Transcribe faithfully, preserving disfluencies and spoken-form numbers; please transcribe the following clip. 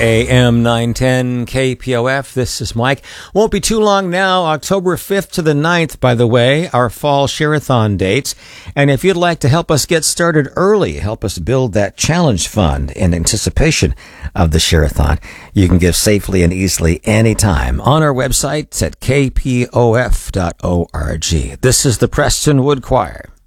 A M nine ten K P O F. This is Mike. Won't be too long now. October fifth to the ninth, by the way, our fall share-a-thon dates. And if you'd like to help us get started early, help us build that challenge fund in anticipation of the share-a-thon, you can give safely and easily anytime on our website at k p o f dot org. This is the Preston Wood Choir.